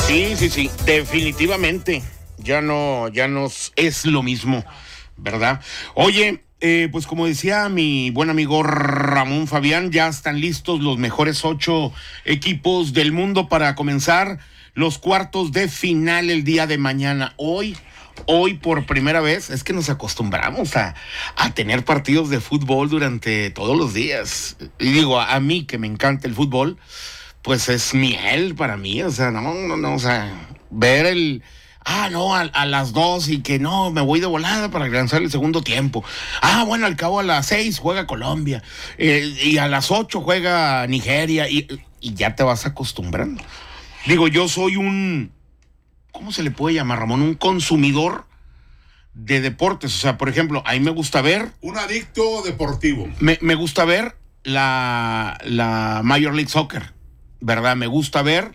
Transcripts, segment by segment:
Sí, definitivamente. Ya no es lo mismo, ¿verdad? Oye, pues como decía mi buen amigo Ramón Fabián, ya están listos los mejores 8 equipos del mundo para comenzar los cuartos de final el día de mañana. Hoy por primera vez, es que nos acostumbramos a tener partidos de fútbol durante todos los días. Y digo, a mí que me encanta el fútbol, pues es miel para mí, o sea, no, o sea, ver a las 2 y que no, me voy de volada para lanzar el segundo tiempo. Bueno, al cabo a las 6 juega Colombia, y a las 8 juega Nigeria, y ya te vas acostumbrando. Digo, yo soy ¿cómo se le puede llamar, Ramón? Un consumidor de deportes, o sea, por ejemplo, a mí me gusta ver... Un adicto deportivo. Me gusta ver la Major League Soccer, ¿verdad? Me gusta ver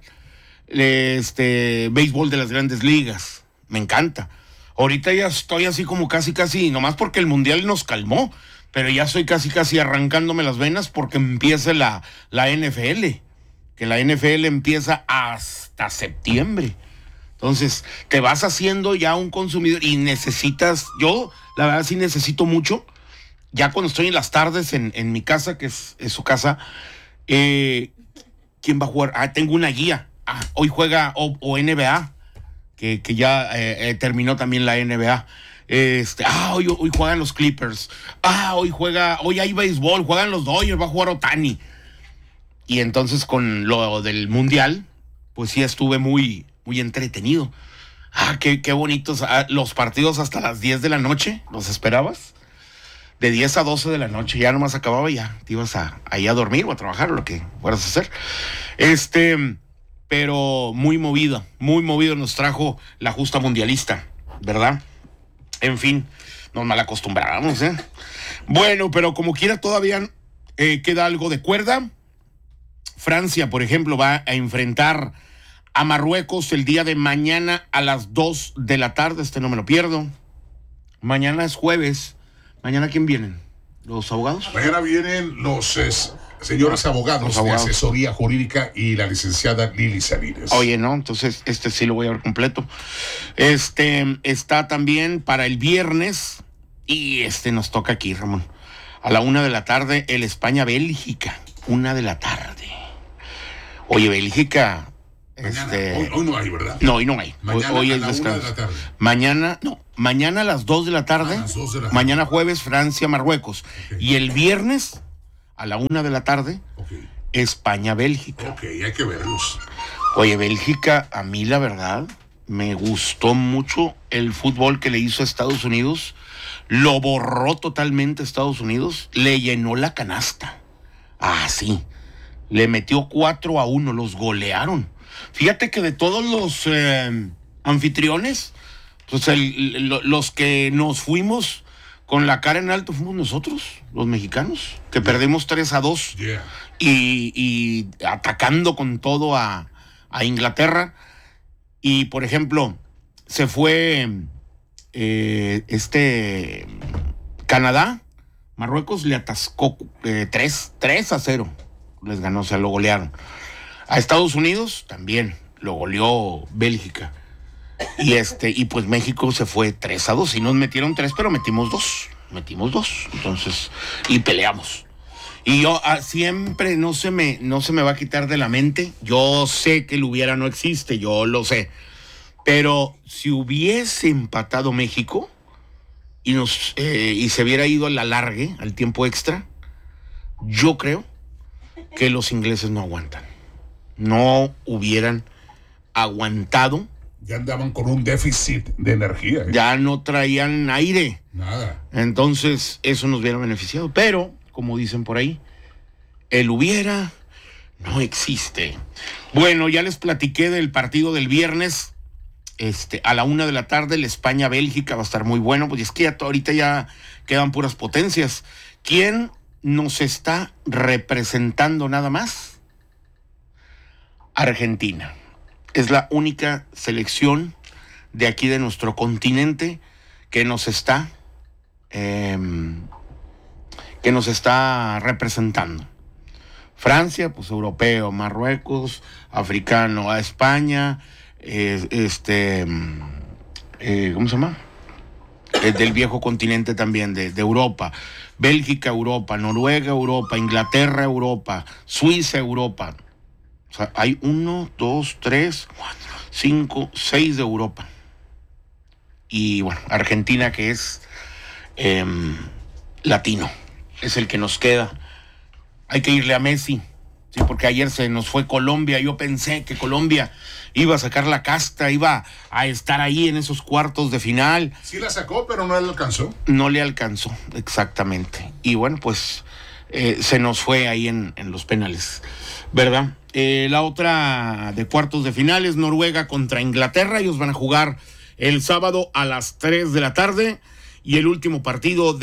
béisbol de las grandes ligas. Me encanta. Ahorita ya estoy así como casi, nomás porque el mundial nos calmó, pero ya estoy casi arrancándome las venas porque empieza la NFL, que la NFL empieza hasta septiembre. Entonces, te vas haciendo ya un consumidor y yo la verdad sí necesito mucho, ya cuando estoy en las tardes en mi casa, que es su casa, ¿quién va a jugar? Tengo una guía. Hoy juega o NBA, que ya terminó también la NBA. Hoy juegan los Clippers. Hoy hay béisbol, juegan los Dodgers, va a jugar Ohtani. Y entonces con lo del Mundial, pues sí estuve muy, muy entretenido. Qué bonitos los partidos hasta las 10 de la noche. ¿Los esperabas? De 10 a 12 de la noche, ya nomás acababa y ya te ibas ahí a dormir o a trabajar o lo que fueras a hacer. Pero muy movido nos trajo la justa mundialista, ¿verdad? En fin, nos mal acostumbramos, ¿eh? Bueno, pero como quiera todavía queda algo de cuerda. Francia, por ejemplo, va a enfrentar a Marruecos el día de mañana a las 2 de la tarde, no me lo pierdo. Mañana es jueves. ¿Mañana quién vienen? ¿Los abogados? Mañana vienen los señores abogados de asesoría jurídica y la licenciada Lili Sabines. Oye, no, entonces sí lo voy a ver completo. Está también para el viernes y nos toca aquí, Ramón. A la 1 de la tarde, el España-Bélgica. 1 de la tarde. Oye, Bélgica... Hoy no hay, ¿verdad? No, hoy no hay. Mañana hoy a es la descanso. 1 de la tarde. Mañana a las 2 de la tarde. Mañana jueves, Francia-Marruecos. Okay. Y el viernes, a la 1 de la tarde, España-Bélgica. Ok, hay que verlos. Oye, Bélgica, a mí la verdad, me gustó mucho el fútbol que le hizo a Estados Unidos. Lo borró totalmente a Estados Unidos. Le llenó la canasta. Sí. Le metió 4-1, los golearon. Fíjate que de todos los anfitriones, pues los que nos fuimos con la cara en alto fuimos nosotros, los mexicanos, que perdimos 3-2. Yeah. Y atacando con todo a Inglaterra. Y, por ejemplo, se fue Canadá, Marruecos le atascó 3-0. Les ganó, o sea, lo golearon. A Estados Unidos también lo goleó Bélgica. Y pues México se fue 3-2. Y nos metieron 3, pero metimos 2. Entonces, y peleamos. Y yo siempre no se me va a quitar de la mente. Yo sé que el hubiera no existe, yo lo sé. Pero si hubiese empatado México y se hubiera ido a la largue, al tiempo extra, yo creo que los ingleses no aguantan. No hubieran aguantado. Ya andaban con un déficit de energía. Ya no traían aire. Nada. Entonces, eso nos hubiera beneficiado. Pero, como dicen por ahí, el hubiera no existe. Bueno, ya les platiqué del partido del viernes. A la 1 de la tarde, el España-Bélgica va a estar muy bueno. Pues es que ahorita ya quedan puras potencias. ¿Quién nos está representando nada más? Argentina. Es la única selección de aquí de nuestro continente que nos está representando. Francia, pues europeo, Marruecos, africano, a España, ¿cómo se llama? Del viejo continente también, de Europa. Bélgica, Europa. Noruega, Europa. Inglaterra, Europa. Suiza, Europa. O sea, hay 1, 2, 3, 4, 5, 6 de Europa. Y bueno, Argentina, que es latino, es el que nos queda. Hay que irle a Messi, sí, porque ayer se nos fue Colombia. Yo pensé que Colombia iba a sacar la casta, iba a estar ahí en esos cuartos de final. Sí la sacó, pero no le alcanzó. No le alcanzó, exactamente. Y bueno, pues se nos fue ahí en los penales, ¿verdad? La otra de cuartos de final es Noruega contra Inglaterra. Ellos van a jugar el sábado a las 3 de la tarde. Y el último partido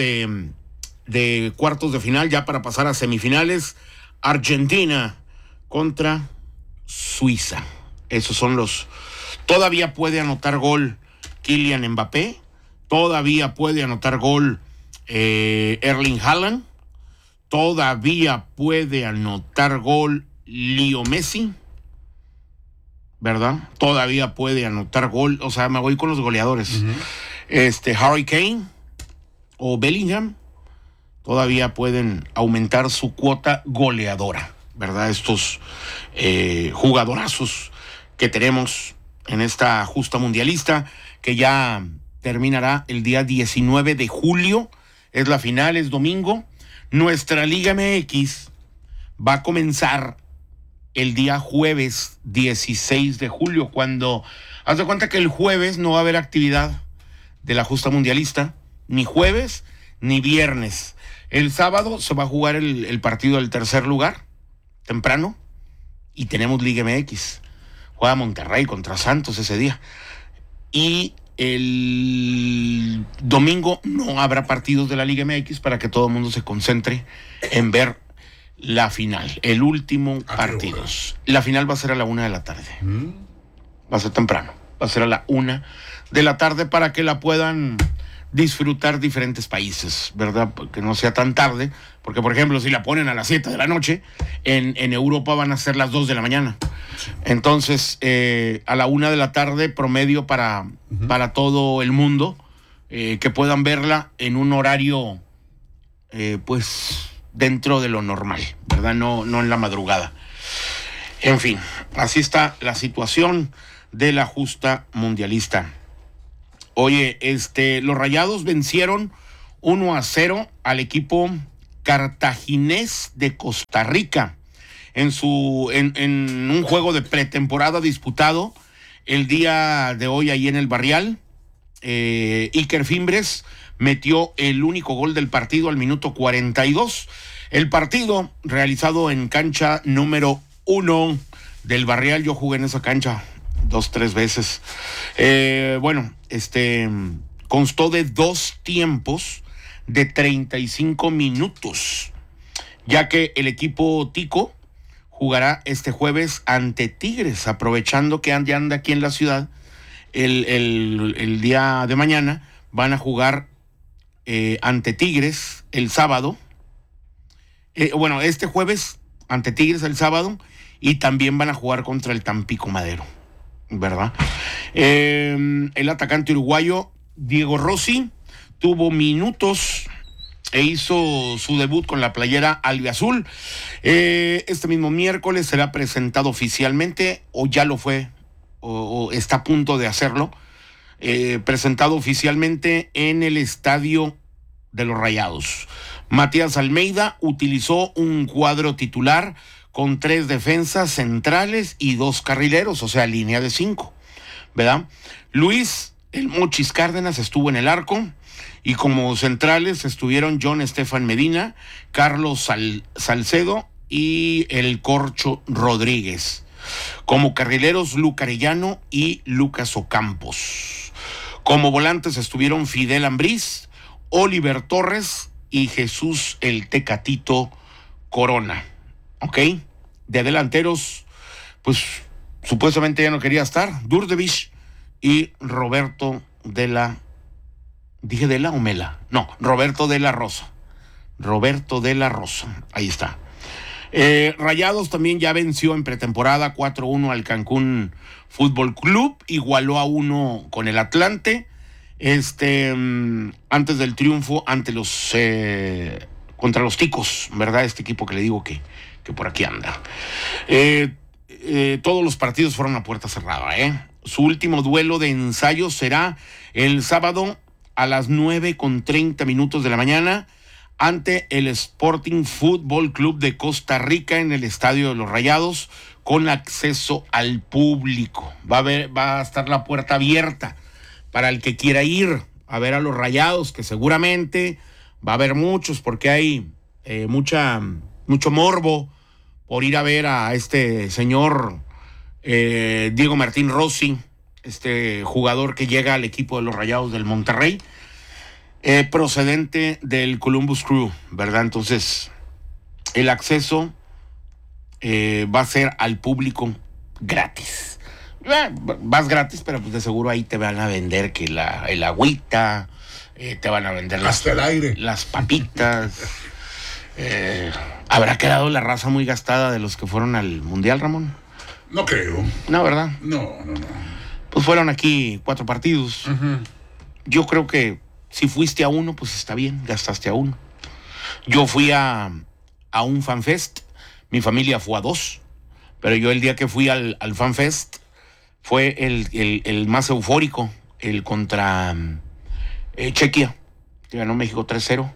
de cuartos de final, ya para pasar a semifinales, Argentina contra Suiza. Esos son los... Todavía puede anotar gol Kylian Mbappé. Todavía puede anotar gol Erling Haaland. Todavía puede anotar gol Leo Messi, ¿verdad? Todavía puede anotar gol. O sea, me voy con los goleadores. Harry Kane o Bellingham todavía pueden aumentar su cuota goleadora, ¿verdad? Estos jugadorazos que tenemos en esta justa mundialista, que ya terminará el día 19 de julio. Es la final, es domingo. Nuestra Liga MX va a comenzar el día jueves 16 de julio, cuando haz de cuenta que el jueves no va a haber actividad de la justa mundialista, ni jueves ni viernes. El sábado se va a jugar el partido del tercer lugar, temprano, y tenemos Liga MX. Juega Monterrey contra Santos ese día. Y el domingo no habrá partidos de la Liga MX para que todo el mundo se concentre en ver la final, el último partido. La final va a ser a la 1 de la tarde. Va a ser temprano. Va a ser a la 1 de la tarde para que la puedan disfrutar diferentes países, ¿verdad? Que no sea tan tarde, porque por ejemplo, si la ponen a las 7 de la noche, en Europa van a ser las 2 de la mañana. Entonces, a la 1 de la tarde, promedio para todo el mundo, que puedan verla en un horario, pues, dentro de lo normal, ¿verdad? No en la madrugada. En fin, así está la situación de la justa mundialista. Oye, los Rayados vencieron 1-0 al equipo cartaginés de Costa Rica en un juego de pretemporada disputado el día de hoy ahí en el Barrial. Iker Fimbres metió el único gol del partido al minuto 42. El partido realizado en cancha número 1 del Barrial. Yo jugué en esa cancha 2-3 veces. Constó de 2 tiempos de 35 minutos, ya que el equipo Tico jugará este jueves ante Tigres, aprovechando que anda aquí en la ciudad. El día de mañana van a jugar ante Tigres el sábado. Este jueves ante Tigres el sábado, y también van a jugar contra el Tampico Madero, ¿verdad? El atacante uruguayo Diego Rossi tuvo minutos e hizo su debut con la playera albiazul. Este mismo miércoles será presentado oficialmente, o ya lo fue, o está a punto de hacerlo, presentado oficialmente en el estadio de los Rayados. Matías Almeida utilizó un cuadro titular con 3 defensas centrales y 2 carrileros, o sea, línea de 5, ¿verdad? Luis El Mochis Cárdenas estuvo en el arco, y como centrales estuvieron John Estefan Medina, Carlos Salcedo y el Corcho Rodríguez. Como carrileros, Luca Arellano y Lucas Ocampos. Como volantes estuvieron Fidel Ambriz, Oliver Torres y Jesús el Tecatito Corona. ¿Ok? De delanteros, pues supuestamente ya no quería estar Durdevich y Roberto de la... ¿Dije de la o Mela? No, Roberto de la Rosa. Roberto de la Rosa, ahí está. Rayados también ya venció en pretemporada 4-1 al Cancún Fútbol Club, igualó a 1 con el Atlante, antes del triunfo ante contra los Ticos, ¿verdad? Este equipo que le digo que por aquí anda. Todos los partidos fueron a puerta cerrada, Su último duelo de ensayo será el sábado a las 9:30 de la mañana ante el Sporting Fútbol Club de Costa Rica en el Estadio de los Rayados, con acceso al público. Va a estar la puerta abierta para el que quiera ir a ver a los Rayados, que seguramente va a haber muchos, porque hay mucho morbo por ir a ver a este señor Diego Martín Rossi, este jugador que llega al equipo de los Rayados del Monterrey, procedente del Columbus Crew, ¿verdad? Entonces, el acceso va a ser al público gratis. Vas gratis, pero pues de seguro ahí te van a vender que el agüita, te van a vender hasta el aire, las papitas. ¿Habrá quedado la raza muy gastada de los que fueron al Mundial, Ramón? No creo. No, ¿verdad? No. Pues fueron aquí 4 partidos. Uh-huh. Yo creo que si fuiste a uno, pues está bien, gastaste a uno. Yo fui a un FanFest, mi familia fue a 2, pero yo el día que fui al FanFest fue el más eufórico, el contra Chequia, que ganó México 3-0.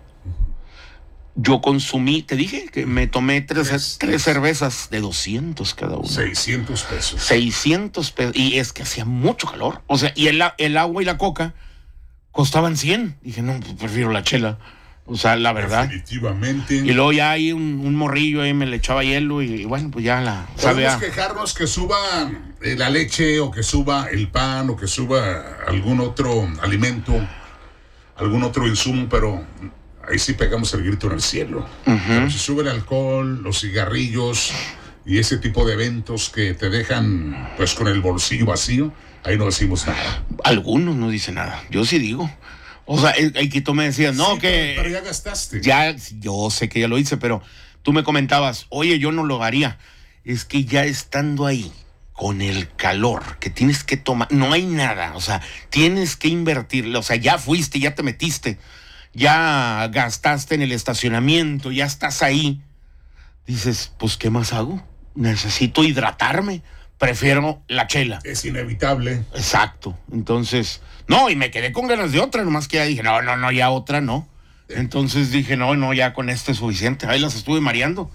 Yo consumí, te dije que me tomé tres cervezas de 200 cada una. 600 pesos. 600 pesos. Y es que hacía mucho calor. O sea, y el agua y la coca costaban 100. Dije, no, pues prefiero la chela. O sea, la verdad. Definitivamente. Y luego ya hay un morrillo ahí, me le echaba hielo y bueno, pues ya la podemos quejarnos que suba la leche, o que suba el pan, o que suba algún otro alimento, algún otro insumo, pero ahí sí pegamos el grito en el cielo. Uh-huh. Pero si sube el alcohol, los cigarrillos y ese tipo de eventos que te dejan pues con el bolsillo vacío, ahí no decimos nada. Algunos no dicen nada, yo sí digo. O sea, el que tú me decías, no, sí, que... Pero ya gastaste. Ya, yo sé que ya lo hice, pero tú me comentabas, oye, yo no lo haría. Es que ya estando ahí, con el calor que tienes que tomar, no hay nada, o sea, tienes que invertirle, o sea, ya fuiste, ya te metiste, ya gastaste en el estacionamiento, ya estás ahí. Dices, pues, ¿qué más hago? Necesito hidratarme, prefiero la chela. Es inevitable. Exacto, entonces... No, y me quedé con ganas de otra, nomás que ya dije, no, ya otra no. Entonces dije, no, ya con este es suficiente. Ahí las estuve mareando.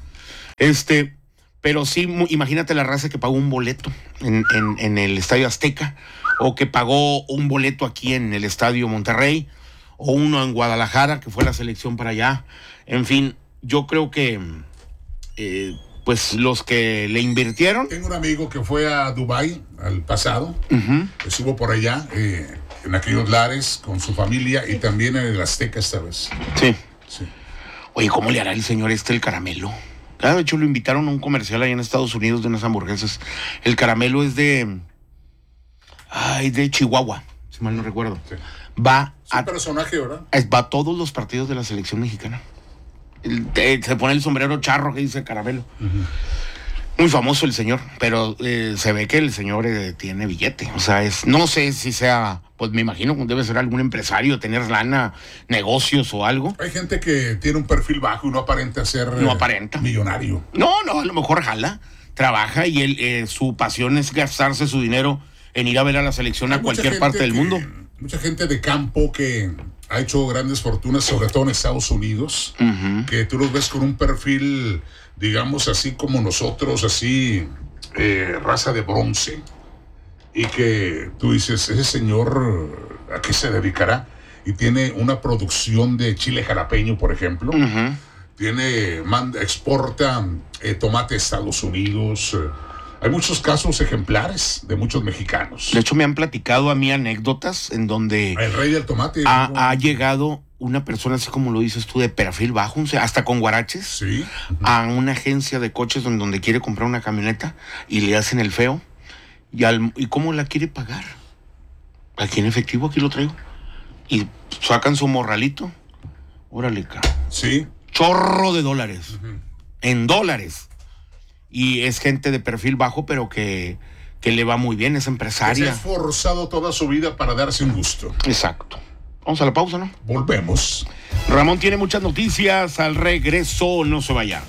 Pero sí, imagínate la raza que pagó un boleto en el Estadio Azteca, o que pagó un boleto aquí en el Estadio Monterrey, o uno en Guadalajara, que fue la selección para allá. En fin, yo creo que pues los que le invirtieron. Tengo un amigo que fue a Dubái al pasado, uh-huh. Estuvo por allá, en aquellos lares con su familia, y también en el Azteca esta vez. Sí. Oye, ¿cómo le hará el señor el caramelo? De hecho, lo invitaron a un comercial allá en Estados Unidos de unas hamburguesas. El caramelo es de Chihuahua, si mal no recuerdo. Sí. Es un personaje, ¿verdad? Va a todos los partidos de la selección mexicana. Se pone el sombrero charro que dice caramelo. Uh-huh. Muy famoso el señor, pero se ve que el señor tiene billete. O sea, no sé si sea, pues me imagino que debe ser algún empresario, tener lana, negocios o algo. Hay gente que tiene un perfil bajo y no aparenta ser millonario. No, a lo mejor jala, trabaja, y él su pasión es gastarse su dinero en ir a ver a la selección a cualquier parte del mundo. Mucha gente de campo que ha hecho grandes fortunas, sobre todo en Estados Unidos, uh-huh. que tú los ves con un perfil, digamos, así como nosotros, así, raza de bronce, y que tú dices, ese señor, ¿a qué se dedicará? Y tiene una producción de chile jalapeño, por ejemplo, uh-huh. Exporta tomate a Estados Unidos. Hay muchos casos ejemplares de muchos mexicanos. De hecho, me han platicado a mí anécdotas en donde el rey del tomate ha llegado una persona, así como lo dices tú, de perfil bajo, hasta con guaraches, sí. a una agencia de coches donde quiere comprar una camioneta y le hacen el feo. ¿Y cómo la quiere pagar? Aquí en efectivo, aquí lo traigo. Y sacan su morralito. Órale, sí. Chorro de dólares. Uh-huh. En dólares. y es gente de perfil bajo, pero que le va muy bien, es Que se ha empresaria. esforzado toda su vida para darse un gusto. Exacto. Vamos a la pausa, ¿no? Volvemos. Ramón tiene muchas noticias. Al regreso, no se vaya.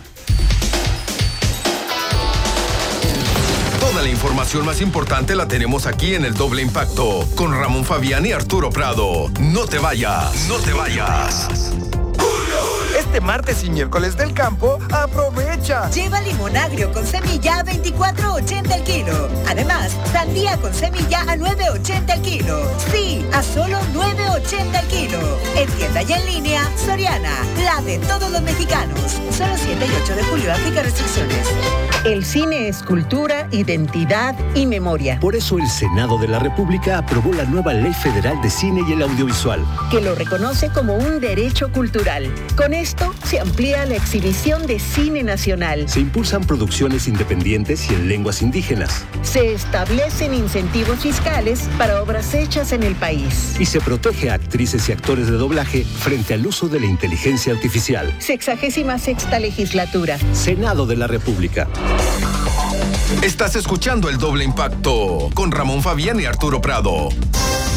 Toda la información más importante la tenemos aquí en el Doble Impacto, con Ramón Fabián y Arturo Prado. No te vayas, no te vayas. Este martes y miércoles del campo, aprovecha. Lleva limón agrio con semilla a 24.80 el kilo. Además, sandía con semilla a 9.80 el kilo. Sí, a solo 9.80 el kilo. En tienda y en línea, Soriana, la de todos los mexicanos. Solo 7 y 8 de julio, aplica restricciones. El cine es cultura, identidad y memoria. Por eso el Senado de la República aprobó la nueva Ley Federal de Cine y el Audiovisual, Que lo reconoce como un derecho cultural. Con esto se amplía la exhibición de cine nacional. se impulsan producciones independientes y en lenguas indígenas, Se establecen incentivos fiscales para obras hechas en el país. y se protege a actrices y actores de doblaje frente al uso de la inteligencia artificial. 66ª legislatura. Senado de la República. Estás escuchando el Doble Impacto con Ramón Fabián y Arturo Prado.